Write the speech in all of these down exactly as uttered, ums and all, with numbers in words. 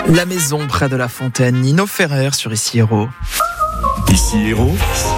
La maison près de la fontaine, Nino Ferrer sur Ici Héros. Ici Héros,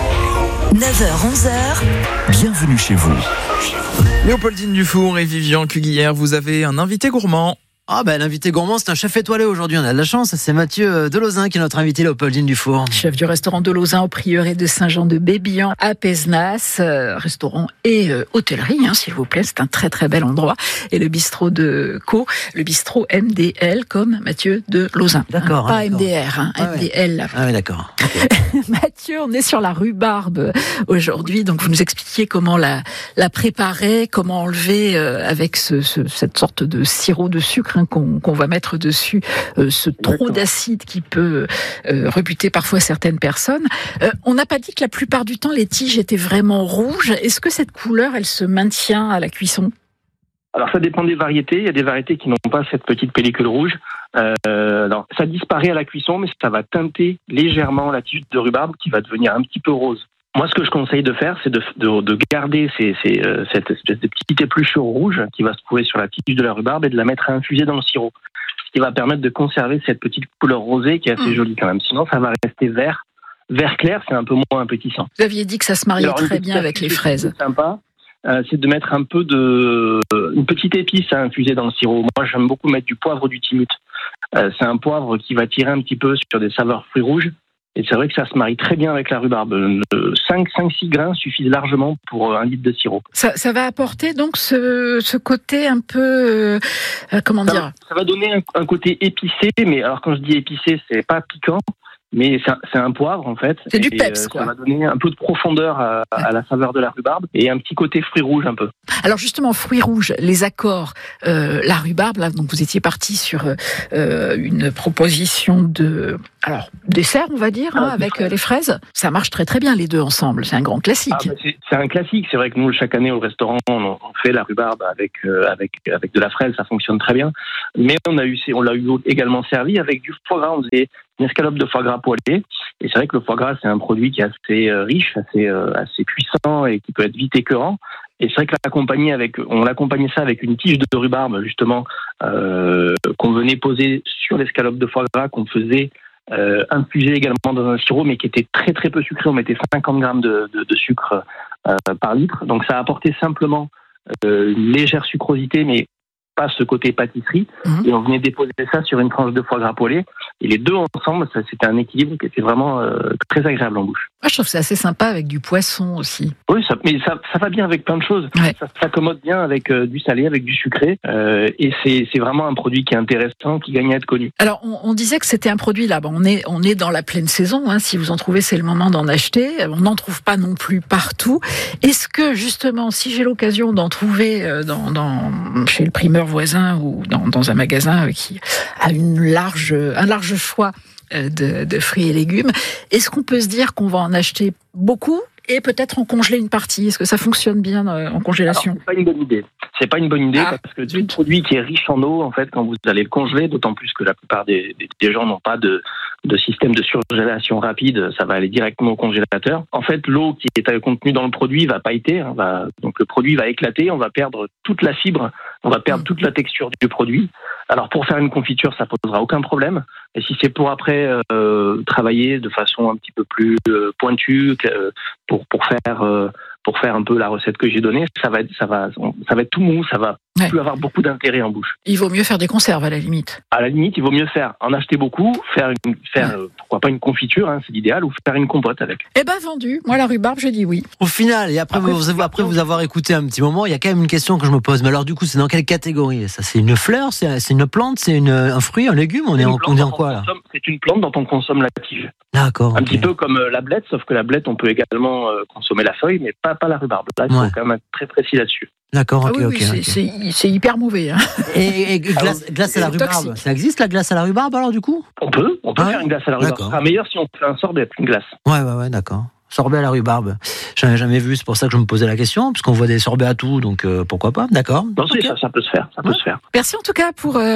neuf heures onze heures. Bienvenue chez vous. Léopoldine Dufour et Vivian Cuguière, vous avez un invité gourmand. Ah ben l'invité gourmand, c'est un chef étoilé aujourd'hui, on a de la chance, c'est Mathieu Delozin qui est notre invité, Léopoldine Dufour. Chef du restaurant Delozin au prieuré de Saint-Jean-de-Bébian à Pézenas, euh, restaurant et euh, hôtellerie, hein, s'il vous plaît, c'est un très très bel endroit. Et le bistrot de Co, le bistrot M D L comme Mathieu Delozin. D'accord. Hein, pas hein, M D R, hein, ah, M D L. Ouais. Ah oui, d'accord. Okay. Mathieu, on est sur la rhubarbe aujourd'hui, donc vous nous expliquiez comment la, la préparer, comment enlever euh, avec ce, ce, cette sorte de sirop de sucre hein, qu'on, qu'on va mettre dessus, euh, ce trop d'acide qui peut euh, rebuter parfois certaines personnes. Euh, on n'a pas dit que la plupart du temps les tiges étaient vraiment rouges. Est-ce que cette couleur, elle se maintient à la cuisson ? Alors ça dépend des variétés. Il y a des variétés qui n'ont pas cette petite pellicule rouge. Euh, alors ça disparaît à la cuisson, mais ça va teinter légèrement la tige de rhubarbe qui va devenir un petit peu rose. Moi, ce que je conseille de faire, c'est de, de, de garder ces, ces, euh, cette espèce de petite épluchure rouge qui va se trouver sur la tige de la rhubarbe et de la mettre à infuser dans le sirop, ce qui va permettre de conserver cette petite couleur rosée qui est assez mmh. jolie quand même. Sinon, ça va rester vert. Vert clair, c'est un peu moins appétissant. Vous aviez dit que ça se mariait Alors, très bien avec les fraises. C'est sympa. Euh, c'est de mettre un peu de une petite épice à infuser dans le sirop. Moi, j'aime beaucoup mettre du poivre du timut. Euh, c'est un poivre qui va tirer un petit peu sur des saveurs fruits rouges. Et c'est vrai que ça se marie très bien avec la rhubarbe. cinq six grains suffisent largement pour un litre de sirop. Ça, ça va apporter donc ce, ce côté un peu... Euh, comment ça, dire Ça va donner un, un côté épicé, mais alors quand je dis épicé, c'est pas piquant. Mais c'est un, c'est un poivre en fait. C'est du et peps euh, quoi. Ça va donner un peu de profondeur à, à la saveur de la rhubarbe et un petit côté fruit rouge un peu. Alors justement, fruits rouges, les accords, euh, la rhubarbe, là, donc vous étiez parti sur euh, une proposition de, alors dessert on va dire, hein, ah, avec fraises. Les fraises. Ça marche très très bien les deux ensemble, c'est un grand classique. Ah, bah, c'est, c'est un classique, c'est vrai que nous chaque année au restaurant on, on fait la rhubarbe avec euh, avec avec de la fraise, ça fonctionne très bien. Mais on a eu on l'a eu également servi avec du foie gras, on faisait une escalope de foie gras poêlé. Et c'est vrai que le foie gras, c'est un produit qui est assez riche, assez, euh, assez puissant et qui peut être vite écœurant. Et c'est vrai que l'accompagner avec, on l'accompagnait ça avec une tige de rhubarbe, justement, euh, qu'on venait poser sur l'escalope de foie gras, qu'on faisait euh, infuser également dans un sirop, mais qui était très très peu sucré. On mettait cinquante grammes de, de, de sucre euh, par litre. Donc ça apportait simplement euh, une légère sucrosité, mais pas ce côté pâtisserie, mmh. et on venait déposer ça sur une tranche de foie gras poêlé, et les deux ensemble, ça, c'était un équilibre qui était vraiment euh, très agréable en bouche. Moi, je trouve que c'est assez sympa avec du poisson aussi. Oui, ça, mais ça, ça va bien avec plein de choses. Ouais. Ça s'accommode bien avec euh, du salé, avec du sucré, euh, et c'est, c'est vraiment un produit qui est intéressant, qui gagne à être connu. Alors, on, on disait que c'était un produit là, bon, on est on est dans la pleine saison. Hein, si vous en trouvez, c'est le moment d'en acheter. On n'en trouve pas non plus partout. Est-ce que justement, si j'ai l'occasion d'en trouver euh, dans, dans chez le primeur voisin ou dans, dans un magasin qui a une large, un large choix de, de fruits et légumes, est-ce qu'on peut se dire qu'on va en acheter beaucoup et peut-être en congeler une partie ? Est-ce que ça fonctionne bien en congélation ? Alors, c'est pas une bonne idée. C'est pas une bonne idée ah, parce que c'est un produit qui est riche en eau, en fait, quand vous allez le congeler, d'autant plus que la plupart des, des, des gens n'ont pas de, de système de surgélation rapide, ça va aller directement au congélateur. En fait, l'eau qui est contenue dans le produit va pailleter, hein, va, donc le produit va éclater, on va perdre toute la fibre, on va perdre toute la texture du produit. Alors pour faire une confiture, ça posera aucun problème. Et si c'est pour après euh, travailler de façon un petit peu plus euh, pointue, euh, pour pour faire euh, pour faire un peu la recette que j'ai donnée, ça va être ça va ça va être tout mou, ça va ouais. plus avoir beaucoup d'intérêt en bouche. Il vaut mieux faire des conserves à la limite. À la limite, il vaut mieux faire en acheter beaucoup, faire une, faire ouais. euh, pourquoi pas une confiture, hein, c'est l'idéal, ou faire une compote avec. Eh ben vendu. Moi la rhubarbe, je dis oui. Au final, et après, après, vous, après vous avoir écouté un petit moment, il y a quand même une question que je me pose. Mais alors du coup, c'est dans quelle catégorie ? Ça, c'est une fleur, c'est, c'est une plante, c'est une, un fruit, un légume. On est, est en, on est en quoi là ? consomme, C'est une plante dont on consomme la tige. D'accord. Un okay. petit peu comme la blette, sauf que la blette, on peut également euh, consommer la feuille, mais pas pas la rhubarbe. Là, il faut ouais. quand même être très précis là-dessus. D'accord, ok, ah oui, ok. Oui, c'est, okay. c'est, c'est hyper mauvais. Hein. Et, et glace, ah, glace à la rhubarbe, toxique. Ça existe la glace à la rhubarbe alors du coup ? On peut, on peut ah, faire une glace à la rhubarbe. Ce sera meilleur si on fait un sorbet, une glace. Ouais, ouais, ouais, d'accord. Sorbet à la rhubarbe. J'en ai jamais vu, c'est pour ça que je me posais la question, parce qu'on voit des sorbets à tout, donc euh, pourquoi pas, d'accord. Non, okay. ça, ça peut se faire, ça peut ouais. se faire. Merci en tout cas pour euh,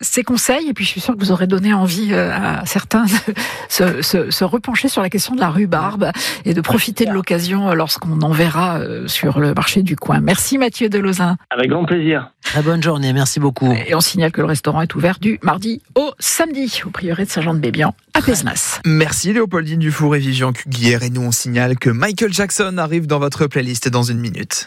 ces conseils et puis je suis sûre que vous aurez donné envie à certains de se, se, se repencher sur la question de la rhubarbe et de profiter de l'occasion lorsqu'on en verra sur le marché du coin. Merci Mathieu Delozin. Avec grand plaisir. Très bonne journée, merci beaucoup. Et on signale que le restaurant est ouvert du mardi au samedi au prieuré de Saint-Jean-de-Bébian à Pézenas. Merci Léopoldine Dufour et Vivian Cuguière. Et nous, on signale que Michael Jackson arrive dans votre playlist dans une minute.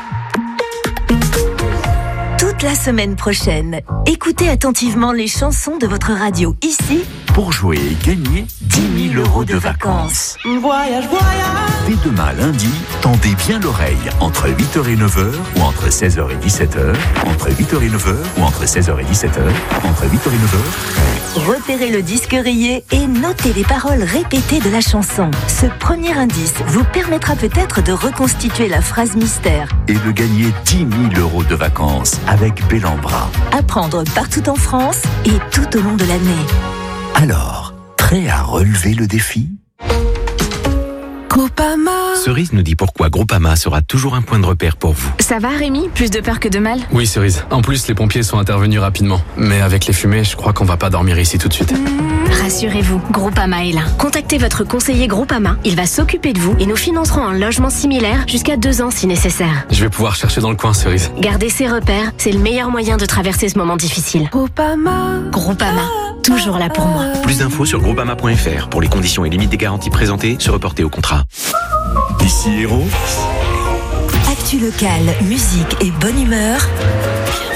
Toute la semaine prochaine, écoutez attentivement les chansons de votre radio ici Pour jouer et gagner dix mille euros de vacances. Voyage, voyage. Dès demain lundi, tendez bien l'oreille entre huit heures et neuf heures ou entre seize heures et dix-sept heures, entre huit heures et neuf heures ou entre seize heures et dix-sept heures, entre huit heures et neuf heures. Repérez le disque rayé et notez les paroles répétées de la chanson. Ce premier indice vous permettra peut-être de reconstituer la phrase mystère. Et de gagner dix mille euros de vacances avec Bellambra. À prendre partout en France et tout au long de l'année. Alors, prêt à relever le défi ? Groupama. Cerise nous dit pourquoi Groupama sera toujours un point de repère pour vous. Ça va Rémi ? Plus de peur que de mal ? Oui Cerise, en plus les pompiers sont intervenus rapidement. Mais avec les fumées, je crois qu'on va pas dormir ici tout de suite. Rassurez-vous, Groupama est là. Contactez votre conseiller Groupama, il va s'occuper de vous et nous financerons un logement similaire jusqu'à deux ans si nécessaire. Je vais pouvoir chercher dans le coin Cerise. Garder ses repères, c'est le meilleur moyen de traverser ce moment difficile. Groupama. Groupama, toujours là pour moi. Plus d'infos sur groupama point f r pour les conditions et limites des garanties présentées, se reporter au contrat. Ici Héros, Actu locale, musique et bonne humeur.